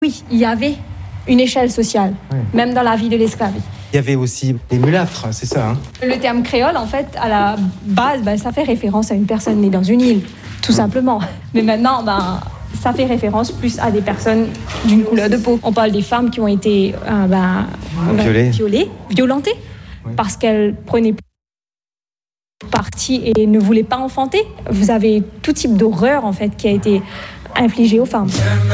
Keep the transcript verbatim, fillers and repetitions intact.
Oui, il y avait une échelle sociale, oui. Même dans la vie de l'esclave. Il y avait aussi les mulâtres, c'est ça hein? Le terme créole, en fait, à la base, ben, ça fait référence à une personne née dans une île, tout simplement. Mais maintenant, ben, ça fait référence plus à des personnes d'une couleur de peau. On parle des femmes qui ont été euh, ben, violées, violées, violentées, oui. Parce qu'elles prenaient parti et ne voulaient pas enfanter. Vous avez tout type d'horreur, en fait, qui a été infligée aux femmes.